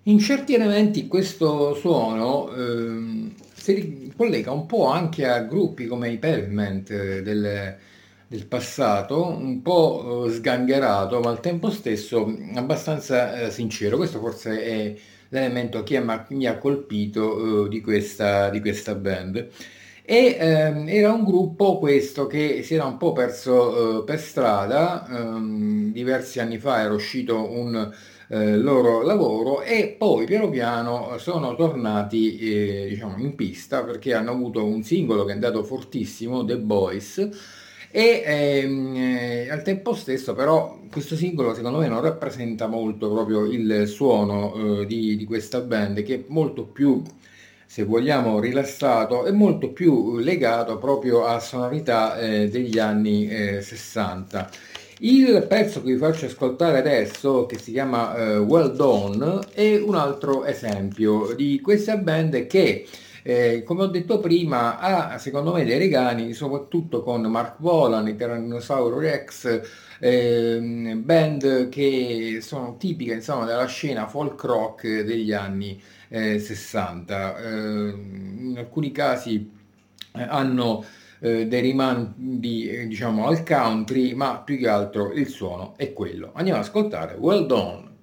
In certi elementi questo suono si collega un po' anche a gruppi come i Pavement del passato, un po' sgangherato, ma al tempo stesso abbastanza sincero. Questo forse è l'elemento che mi ha colpito di questa band. Era un gruppo questo che si era un po' perso per strada. Diversi anni fa era uscito un loro lavoro e poi piano piano sono tornati diciamo in pista perché hanno avuto un singolo che è andato fortissimo, The Boys, al tempo stesso però questo singolo secondo me non rappresenta molto proprio il suono di questa band, che è molto più, se vogliamo, rilassato e molto più legato proprio a sonorità degli anni 60. Il pezzo che vi faccio ascoltare adesso, che si chiama Well Done, è un altro esempio di questa band che, come ho detto prima, ha secondo me dei legami soprattutto con Mark Bolan, i Tyrannosaurus Rex, band che sono tipiche insomma della scena folk rock degli anni 60. In alcuni casi hanno dei rimandi diciamo al country, ma più che altro il suono è quello. Andiamo ad ascoltare Well Done.